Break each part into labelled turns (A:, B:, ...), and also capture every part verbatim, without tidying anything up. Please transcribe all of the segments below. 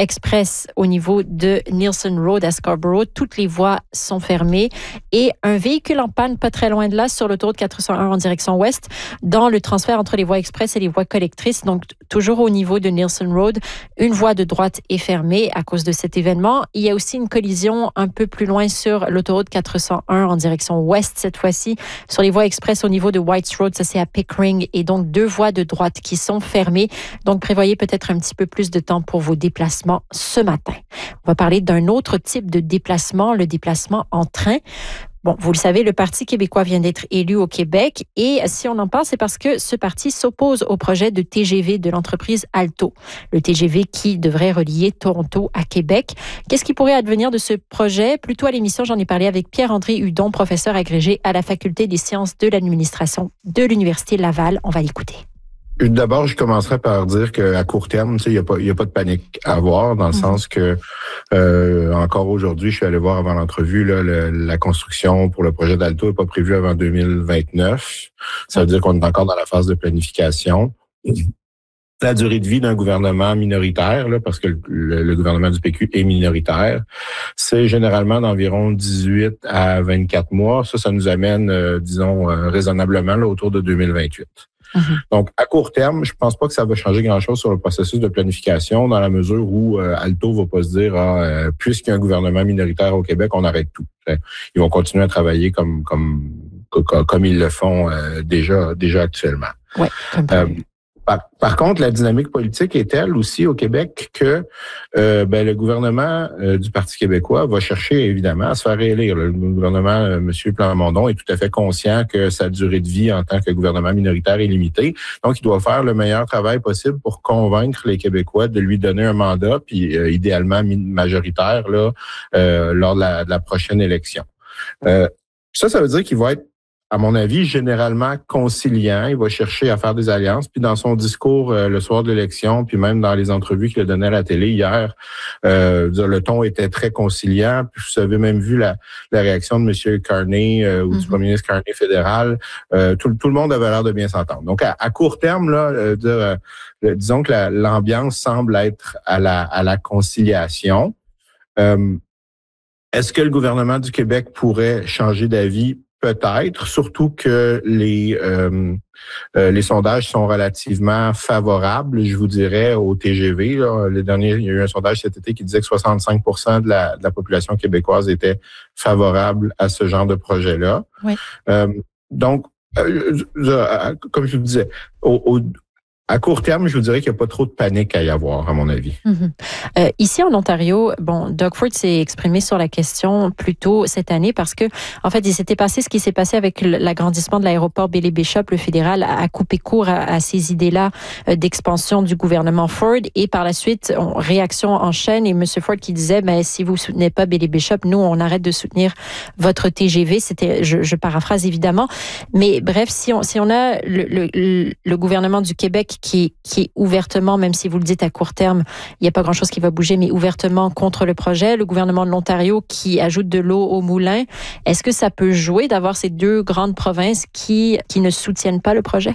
A: express au niveau de Nielsen Road à Scarborough. Toutes les voies sont fermées et un véhicule en panne pas très loin de là sur l'autoroute quatre cent un en direction ouest dans le transfert entre les voies express et les voies collectrices. Donc, toujours au niveau de Nielsen Road, une voie de droite est fermée à cause de cet événement. Il y a aussi une collision un peu plus loin sur l'autoroute quatre cent un en direction ouest cette fois-ci. Sur les voies express au niveau de Whites Road, ça c'est à Pickering et donc deux voies de droite qui sont fermées. Donc, prévoyez peut-être un petit peu plus de temps pour vos déplacements ce matin. On va parler d'un autre type de déplacement, le déplacement en train. Bon, vous le savez, le Parti québécois vient d'être élu au Québec et si on en parle, c'est parce que ce parti s'oppose au projet de T G V de l'entreprise Alto. Le T G V qui devrait relier Toronto à Québec. Qu'est-ce qui pourrait advenir de ce projet? Plutôt à l'émission, j'en ai parlé avec Pierre-André Hudon, professeur agrégé à la Faculté des sciences de l'administration de l'Université Laval. On va l'écouter.
B: D'abord, je commencerai par dire qu'à court terme, tu sais, il n'y a pas, il y a pas de panique à avoir, dans le mmh. sens que euh, encore aujourd'hui, je suis allé voir avant l'entrevue, là, le, la construction pour le projet d'Alto n'est pas prévue avant deux mille vingt-neuf. Ça veut dire qu'on est encore dans la phase de planification. La durée de vie d'un gouvernement minoritaire, là, parce que le, le, le gouvernement du P Q est minoritaire, c'est généralement d'environ dix-huit à vingt-quatre mois. Ça, ça nous amène, euh, disons, euh, raisonnablement là, autour de deux mille vingt-huit. Mm-hmm. Donc, à court terme, je pense pas que ça va changer grand-chose sur le processus de planification dans la mesure où euh, Alto va pas se dire ah, euh, puisqu'il y a un gouvernement minoritaire au Québec, on arrête tout. Ils vont continuer à travailler comme comme comme, comme ils le font euh, déjà déjà actuellement.
A: Ouais,
B: euh, par, par contre, la dynamique politique est telle aussi au Québec que euh, ben, le gouvernement euh, du Parti québécois va chercher évidemment à se faire réélire. Le gouvernement, euh, M. Plamondon, est tout à fait conscient que sa durée de vie en tant que gouvernement minoritaire est limitée. Donc, il doit faire le meilleur travail possible pour convaincre les Québécois de lui donner un mandat, puis euh, idéalement majoritaire là euh, lors de la, de la prochaine élection. Euh, ça, ça veut dire qu'il va être, à mon avis, généralement conciliant. Il va chercher à faire des alliances. Puis dans son discours euh, le soir de l'élection, puis même dans les entrevues qu'il a données à la télé hier, euh, le ton était très conciliant. Puis vous avez même vu la, la réaction de M. Carney euh, ou mm-hmm. du premier ministre Carney fédéral. Euh, tout, tout le monde avait l'air de bien s'entendre. Donc à, à court terme, là, euh, de, euh, disons que la, l'ambiance semble être à la, à la conciliation. Euh, est-ce que le gouvernement du Québec pourrait changer d'avis? Peut-être, surtout que les euh, euh, les sondages sont relativement favorables, je vous dirais, au T G V. Là. Les derniers, il y a eu un sondage cet été qui disait que soixante-cinq pour cent de la, de la population québécoise était favorable à ce genre de projet-là.
A: Oui.
B: Euh, donc, euh, euh, comme je vous disais, au, au À court terme, je vous dirais qu'il n'y a pas trop de panique à y avoir, à mon avis.
A: Mm-hmm. Euh, ici, en Ontario, bon, Doug Ford s'est exprimé sur la question plus tôt cette année parce que, en fait, il s'était passé ce qui s'est passé avec l'agrandissement de l'aéroport Bailey-Bishop. Le fédéral a coupé court à, à ces idées-là d'expansion du gouvernement Ford et par la suite, on, réaction en chaîne et M. Ford qui disait, ben, si vous ne soutenez pas Bailey-Bishop, nous, on arrête de soutenir votre T G V. C'était, je, je paraphrase évidemment. Mais bref, si on, si on a le, le, le gouvernement du Québec Qui, qui est ouvertement, même si vous le dites à court terme, il n'y a pas grand-chose qui va bouger, mais ouvertement contre le projet. Le gouvernement de l'Ontario qui ajoute de l'eau au moulin. Est-ce que ça peut jouer d'avoir ces deux grandes provinces qui, qui ne soutiennent pas le projet?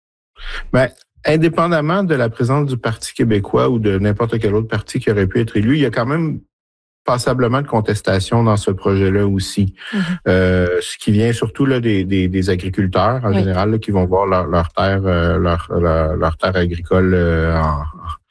B: Ben, indépendamment de la présence du Parti québécois ou de n'importe quel autre parti qui aurait pu être élu, il y a quand même passablement de contestation dans ce projet-là aussi. Mm-hmm. Euh, ce qui vient surtout là des, des, des agriculteurs en oui. général là, qui vont voir leur, leur terre euh, leur, leur, leur terre agricole euh, en,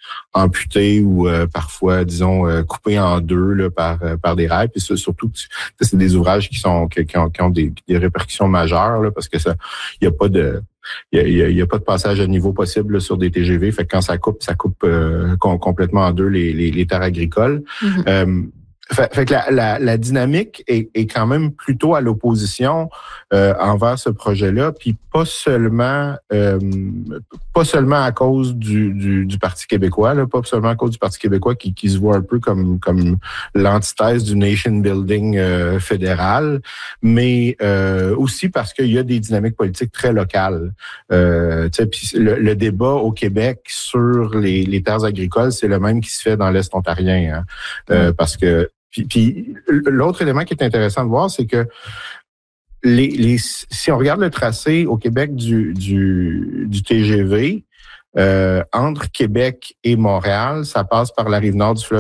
B: amputée ou euh, parfois, disons, euh, coupée en deux là, par euh, par des rails. Puis surtout, c'est des ouvrages qui sont qui, qui, ont, qui ont des, des répercussions majeures là, parce que ça, il y a pas de Il y a, il y a pas de passage à niveau possible là, sur des T G V. Fait que quand ça coupe, ça coupe euh, complètement en deux les, les, les terres agricoles. Mm-hmm. Euh, fait, fait que la, la, la dynamique est, est quand même plutôt à l'opposition euh, envers ce projet-là, puis pas seulement euh, pas seulement à cause du, du, du Parti québécois, là, pas seulement à cause du Parti québécois qui, qui se voit un peu comme comme l'antithèse du nation building euh, fédéral, mais euh, aussi parce qu'il y a des dynamiques politiques très locales. Euh, puis le, le débat au Québec sur les, les terres agricoles, c'est le même qui se fait dans l'Est ontarien, hein, euh, parce que Puis, puis l'autre élément qui est intéressant de voir, c'est que les, les, si on regarde le tracé au Québec du, du, du T G V, euh, entre Québec et Montréal, ça passe par la rive nord du fleuve